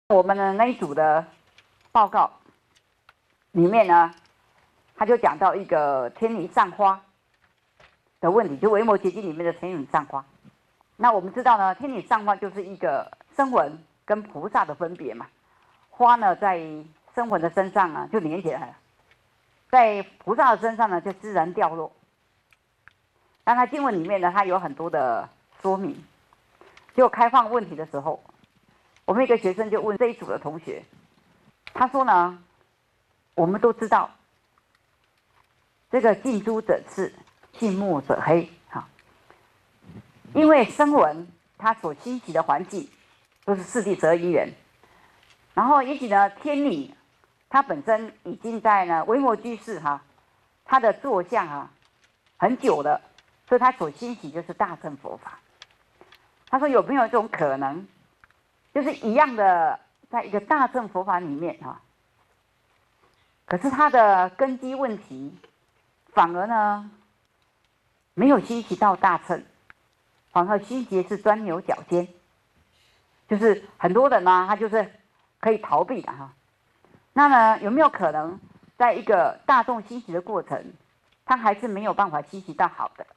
我们的那一组的报告里面呢，他就讲到一个天女散花的问题，就维摩诘经里面的天女散花。那我们知道呢，天女散花就是一个声闻跟菩萨的分别嘛。花呢，在声闻的身上呢就连起来了，在菩萨的身上呢就自然掉落。但它经文里面呢，它有很多的说明。就开放问题的时候，我们一个学生就问这一组的同学，他说呢，我们都知道这个近朱者赤，近墨者黑，因为声闻它所兴起的环境都是四谛12因缘，然后也许呢天理它本身已经在呢维摩居士他的坐像很久了，所以他所兴起就是大乘佛法。他说有没有这种可能，就是一样的在一个大乘佛法里面可是他的根基问题反而呢没有兴起到大乘，反而兴起是钻牛角尖，就是很多人呢他就是可以逃避的那呢有没有可能在一个大众兴起的过程，他还是没有办法兴起到好的？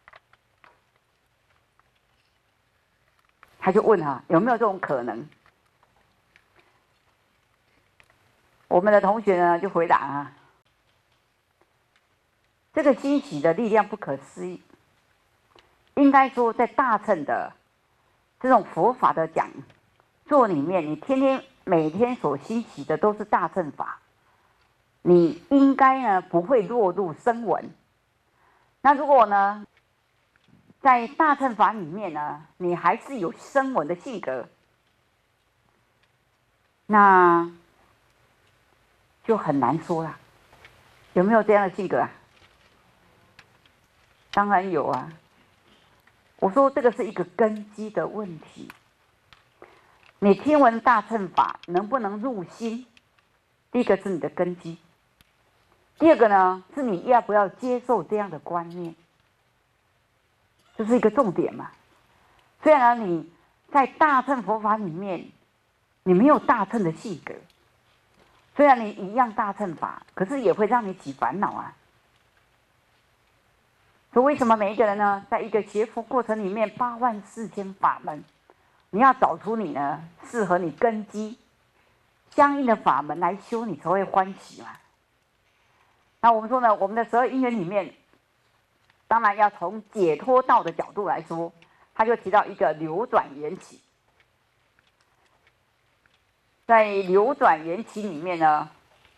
他就问有没有这种可能？我们的同学呢就回答这个兴起的力量不可思议。应该说，在大乘的这种佛法的讲座里面，你每天所兴起的都是大乘法，你应该呢不会落入声闻。那如果呢，在大乘法里面呢，你还是有声闻的性格，那就很难说了。有没有这样的性格当然有我说这个是一个根基的问题。你听闻大乘法能不能入心？第一个是你的根基，第二个呢是你要不要接受这样的观念，这是一个重点嘛。虽然你在大乘佛法里面，你没有大乘的性格，虽然你一样大乘法，可是也会让你起烦恼所以为什么每一个人呢，在一个学佛过程里面84000法门，你要找出你呢适合你根基相应的法门来修，你才会欢喜嘛。那我们说呢，我们的12因缘里面，当然要从解脱道的角度来说，他就提到一个流转缘起。在流转缘起里面呢，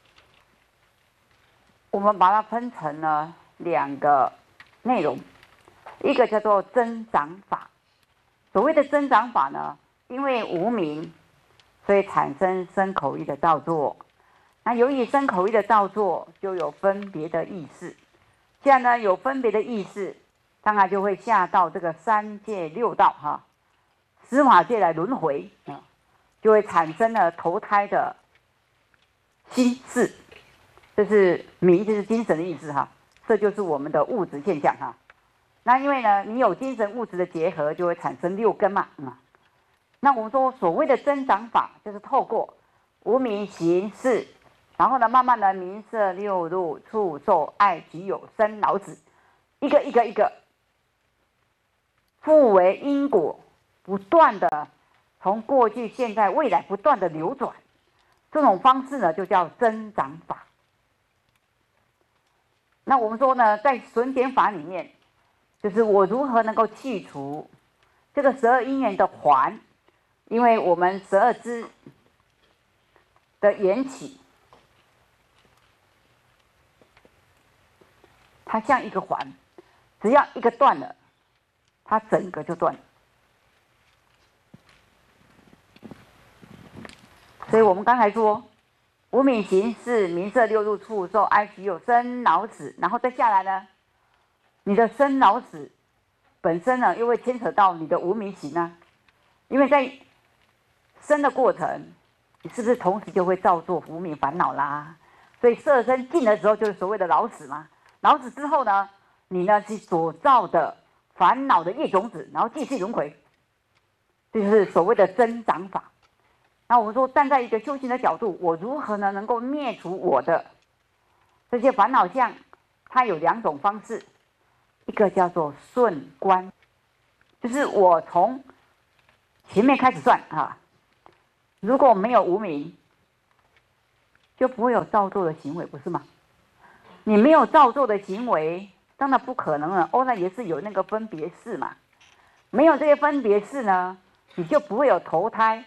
我们把它分成了2个内容，一个叫做增长法。所谓的增长法呢，因为无明，所以产生身口意的造作。那由于身口意的造作，就有分别的意识。既然呢有分别的意识，当然就会下到这个3界6道司法界来轮回就会产生了投胎的心事。这是明，就是精神的意思这就是我们的物质现象那因为呢，你有精神物质的结合，就会产生6根嘛那我们说所谓的增长法，就是透过无明行识，然后呢，慢慢的名色六入触受爱己有生老死，一个互为因果，不断的从过去、现在、未来不断的流转，这种方式呢，就叫增长法。那我们说呢，在损减法里面，就是我如何能够去除这个12因缘的环，因为我们12支的缘起，它像一个环，只要一个断了，它整个就断了。所以我们刚才说，无明行识、名色六入触受爱己有生老死，然后再下来呢，你的生老死本身呢，又会牵扯到你的无明行因为在生的过程，你是不是同时就会造作无明烦恼啦？所以色身尽的时候，就是所谓的老死嘛。老死之后呢，你呢是所造的烦恼的业种子，然后继续轮回，这就是所谓的增长法。 那我们说，站在一个修行的角度，我如何呢能够灭除我的这些烦恼相？它有2种方式，一个叫做顺观，就是我从前面开始算啊，如果没有无明，就不会有造作的行为，不是吗？你没有造作的行为，当然不可能了。那也是有那个分别识嘛，没有这些分别识呢，你就不会有投胎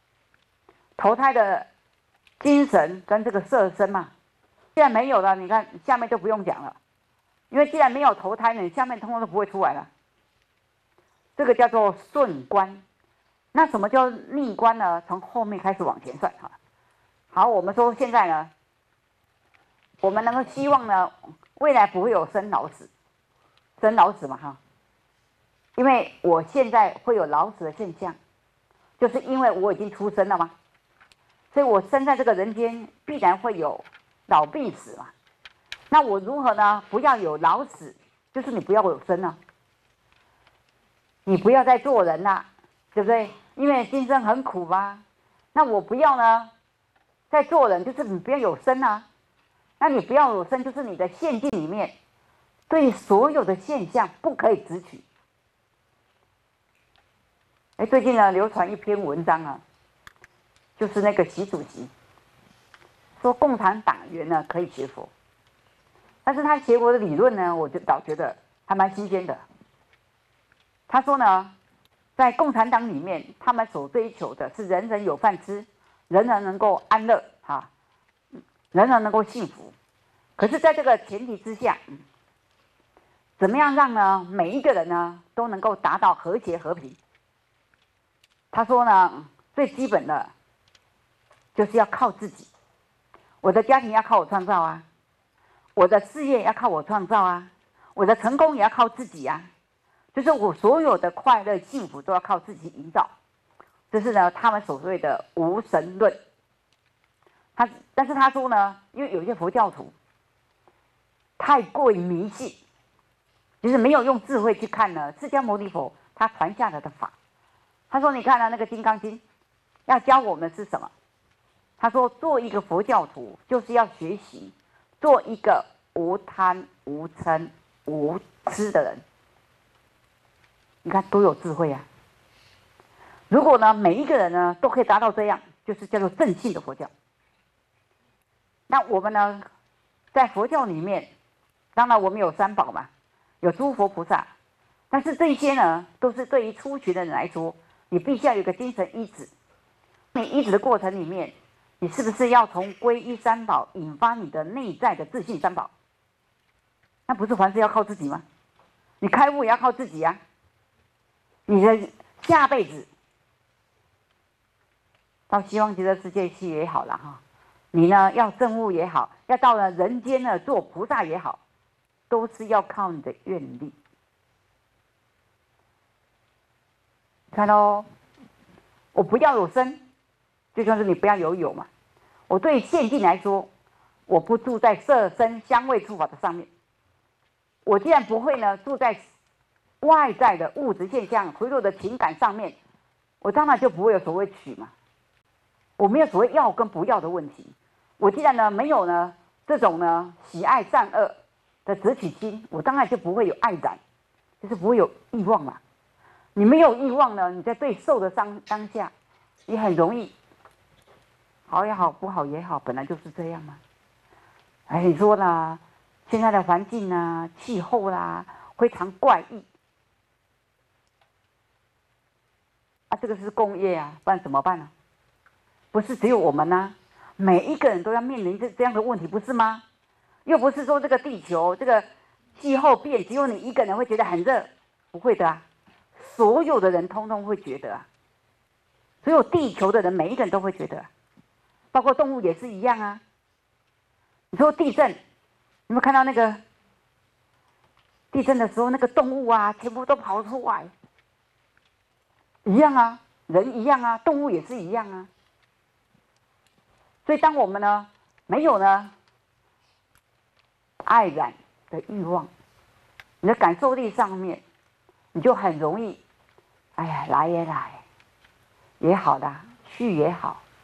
的精神跟这个色身嘛。既然没有了，你看下面就不用讲了，因为既然没有投胎呢，你下面通通都不会出来了。这个叫做顺观。那什么叫逆观呢？从后面开始往前算哈。好，我们说现在呢，我们能够希望呢，未来不会有生老死嘛哈，因为我现在会有老死的现象，就是因为我已经出生了嘛，所以我生在这个人间必然会有老病死嘛。那我如何呢？不要有老死，就是你不要有生啊，你不要再做人啦，对不对？因为今生很苦嘛。那我不要呢，再做人，就是你不要有生啊。那你不要有生，就是你的现境里面，对所有的现象不可以执取。最近呢流传一篇文章啊，就是那个习主席说共产党员呢可以学佛，但是他学佛的理论呢，我就倒觉得还蛮新鲜的。他说呢，在共产党里面，他们所追求的是人人有饭吃，人人能够安乐啊，人人能够幸福。可是，在这个前提之下，怎么样让呢每一个人呢都能够达到和谐和平？他说呢，最基本的就是要靠自己。我的家庭要靠我创造啊，我的事业要靠我创造啊，我的成功也要靠自己啊。就是我所有的快乐幸福都要靠自己营造。这是呢他们所谓的无神论。但是他说呢，因为有一些佛教徒太过于迷信，就是没有用智慧去看呢释迦牟尼佛他传下来的法。他说你看那个《金刚经》要教我们的是什么？他说做一个佛教徒就是要学习做一个无贪无嗔无痴的人。你看多有智慧啊！如果呢每一个人呢都可以达到这样，就是叫做正信的佛教。那我们呢在佛教里面，当然我们有三宝嘛，有诸佛菩萨，但是这些呢都是对于初学的人来说，你必须要有一个精神依止。你依止的过程里面，你是不是要从皈依三宝引发你的内在的自信三宝？那不是凡事要靠自己吗？你开悟也要靠自己啊。你的下辈子到希望极乐世界去也好了哈，你呢要证悟也好，要到了人间呢做菩萨也好，都是要靠你的愿力。看哦，我不要有生，就像是你不要有嘛。我对现境来说，我不住在色身香味触法的上面。我既然不会呢住在外在的物质现象、回落的情感上面，我当然就不会有所谓取嘛。我没有所谓要跟不要的问题。我既然呢没有呢这种呢喜爱善恶的执取心，我当然就不会有爱染，就是不会有欲望嘛。你没有欲望呢，你在对受的当下，你很容易好也好，不好也好，本来就是这样嘛。你说啦，现在的环境啊、气候啦，非常怪异。这个是工业啊，不然怎么办呢？不是只有我们啊，每一个人都要面临这样的问题，不是吗？又不是说这个地球这个气候变，只有你一个人会觉得很热，不会的啊，所有的人通通会觉得啊，所有地球的人每一个人都会觉得啊，包括动物也是一样啊。你说地震，有没有看到那个地震的时候，那个动物啊，全部都跑出来？一样啊，人一样啊，动物也是一样啊。所以当我们呢没有呢爱染的欲望，你的感受力上面，你就很容易，来也来，也好啦，去也好，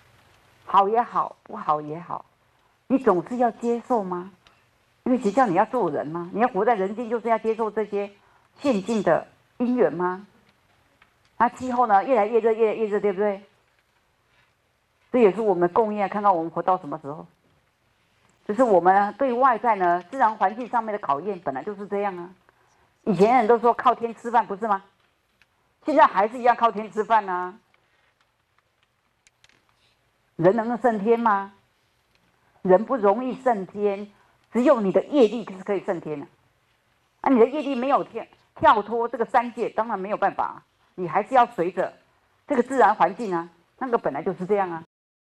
好也好，不好也好，你总是要接受吗？因为谁叫你要做人吗？你要活在人间，就是要接受这些现今的因缘吗？那气候呢，越来越热，越来越热，对不对？这也是我们共业，看看我们活到什么时候。就是我们对外在呢，自然环境上面的考验，本来就是这样啊。以前人都说靠天吃饭，不是吗？现在还是一样靠天吃饭啊。人能胜天吗？人不容易胜天，只有你的业力是可以胜天的。啊，你的业力没有跳脱这个三界，当然没有办法啊，你还是要随着这个自然环境啊，那个本来就是这样啊。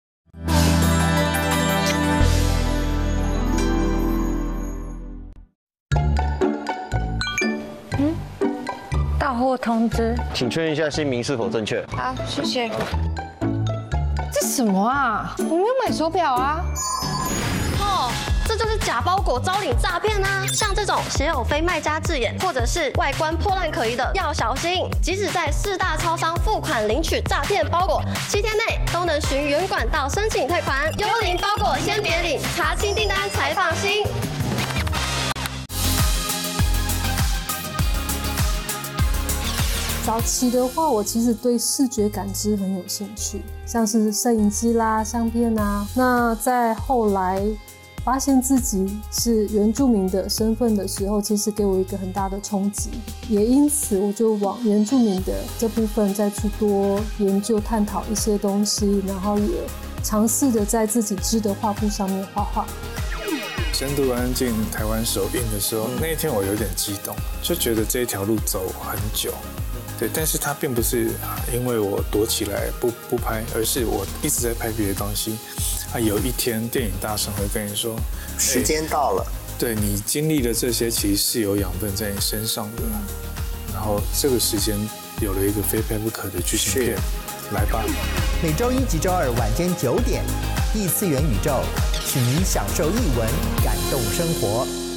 到货通知， 请确认一下姓名是否正确。 好，谢谢。这什么啊？我没有买手表啊！ 哦，这就是假包裹招领诈骗啊！像这种写有非卖家字眼，或者是外观破烂可疑的，要小心。即使在4大超商付款领取诈骗包裹，7天内都能循原管道申请退款。幽灵包裹先别领，查清订单才放心。 早期的话，我其实对视觉感知很有兴趣，像是摄影机啦、相片啊。那在后来发现自己是原住民的身份的时候，其实给我一个很大的冲击，也因此我就往原住民的这部分再去多研究探讨一些东西，然后也尝试着在自己织的画布上面画画。 深度安进台湾首映的时候，那一天我有点激动，就觉得这一条路走很久。对，但是它并不是因为我躲起来不拍，而是我一直在拍别的东西。有一天电影大神会跟你说， 时间到了。 对，你经历的这些其实是有养分在你身上的，然后这个时间有了一个非拍不可的剧情片，来吧。 每周1及周2晚间9点，异次元宇宙，请您享受艺文，感动生活。